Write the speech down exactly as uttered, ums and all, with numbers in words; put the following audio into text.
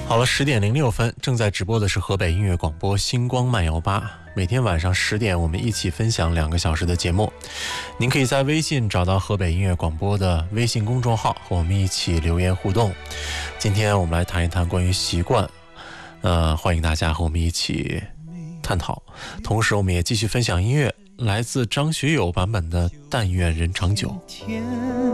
好了，十点零六分，正在直播的是河北音乐广播星光漫游吧。每天晚上十点，我们一起分享两个小时的节目。您可以在微信找到河北音乐广播的微信公众号，和我们一起留言互动。今天我们来谈一谈关于习惯，呃，欢迎大家和我们一起探讨。同时，我们也继续分享音乐，来自张学友版本的《但愿人长久》。